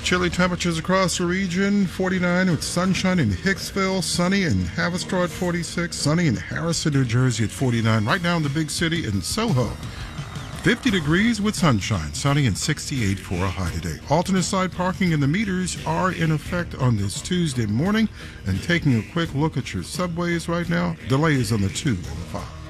Chilly temperatures across the region, 49 with sunshine in Hicksville, sunny in Haverstraw at 46, sunny in Harrison, New Jersey at 49. Right now in the big city in Soho, 50 degrees with sunshine, sunny and 68 for a high today. Alternate side parking and the meters are in effect on this Tuesday morning. And taking a quick look at your subways right now, delays on the 2 and the 5.